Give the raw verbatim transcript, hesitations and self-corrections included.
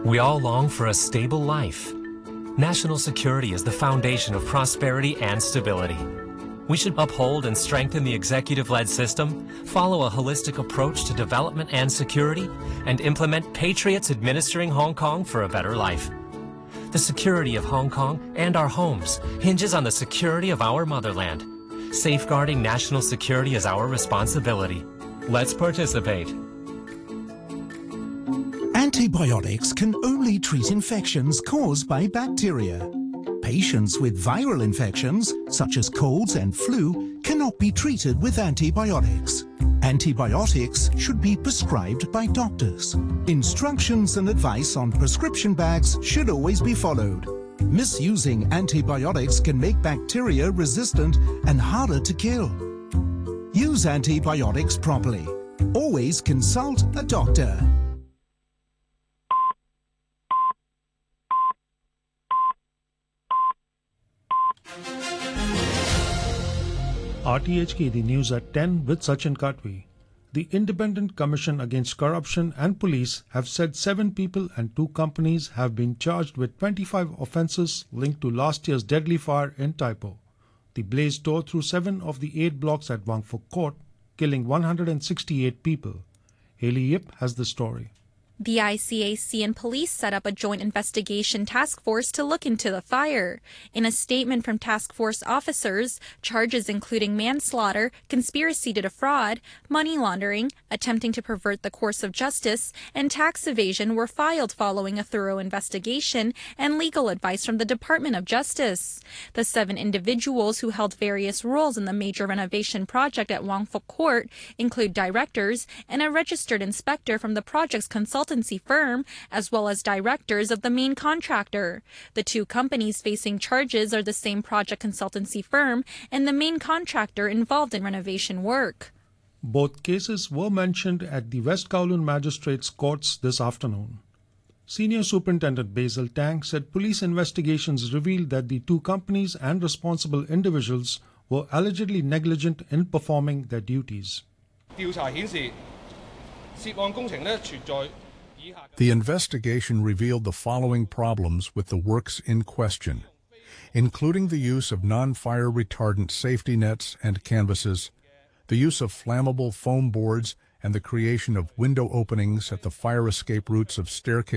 We all long for a stable life. National security is the foundation of prosperity and stability. We should uphold and strengthen the executive-led system, follow a holistic approach to development and security, and implement patriots administering Hong Kong for a better life. The security of Hong Kong and our homes hinges on the security of our motherland. Safeguarding national security is our responsibility. Let's participate. Antibiotics can only treat infections caused by bacteria. Patients with viral infections, such as colds and flu, cannot be treated with antibiotics. Antibiotics should be prescribed by doctors. Instructions and advice on prescription bags should always be followed. Misusing antibiotics can make bacteria resistant and harder to kill. Use antibiotics properly. Always consult a doctor. R T H K, the news at ten with Sachin Katwi. The Independent Commission Against Corruption and Police have said seven people and two companies have been charged with twenty-five offences linked to last year's deadly fire in Tai Po. The blaze tore through seven of the eight blocks at Wang Fuk Court, killing one hundred sixty-eight people. Haley Yip has the story. The I C A C and police set up a joint investigation task force to look into the fire. In a statement from task force officers, charges including manslaughter, conspiracy to defraud, money laundering, attempting to pervert the course of justice, and tax evasion were filed following a thorough investigation and legal advice from the Department of Justice. The seven individuals who held various roles in the major renovation project at Wang Fuk Court include directors and a registered inspector from the project's consultant firm, as well as directors of the main contractor. The two companies facing charges are the same project consultancy firm and the main contractor involved in renovation work. Both cases were mentioned at the West Kowloon Magistrates Courts this afternoon. Senior Superintendent Basil Tang said police investigations revealed that the two companies and responsible individuals were allegedly negligent in performing their duties. The investigation revealed the following problems with the works in question, including the use of non-fire retardant safety nets and canvases, the use of flammable foam boards, and the creation of window openings at the fire escape routes of staircases.